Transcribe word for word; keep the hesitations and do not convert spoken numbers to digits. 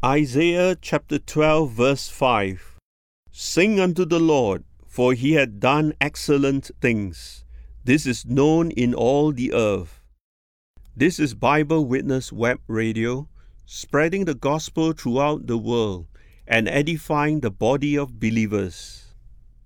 Isaiah chapter twelve verse five. Sing unto the Lord, for he hath done excellent things. This is known in all the earth. This is Bible Witness Web Radio, spreading the gospel throughout the world and edifying the body of believers.